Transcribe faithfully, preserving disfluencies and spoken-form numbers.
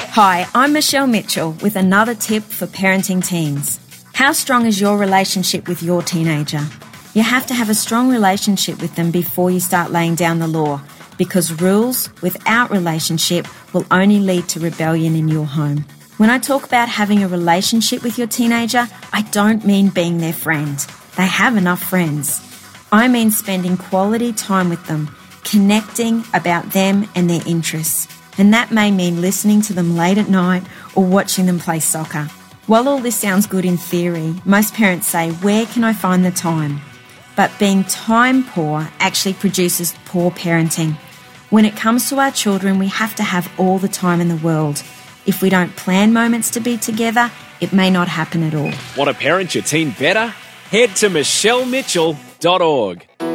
Hi, I'm Michelle Mitchell with another tip for parenting teens. How strong is your relationship with your teenager? You have to have a strong relationship with them before you start laying down the law, because rules without relationship will only lead to rebellion in your home. When I talk about having a relationship with your teenager, I don't mean being their friend. They have enough friends. I mean spending quality time with them, connecting about them and their interests. And that may mean listening to them late at night or watching them play soccer. While all this sounds good in theory, most parents say, where can I find the time? But being time poor actually produces poor parenting. When it comes to our children, we have to have all the time in the world. If we don't plan moments to be together, it may not happen at all. Want to parent your teen better? Head to michelle mitchell dot org.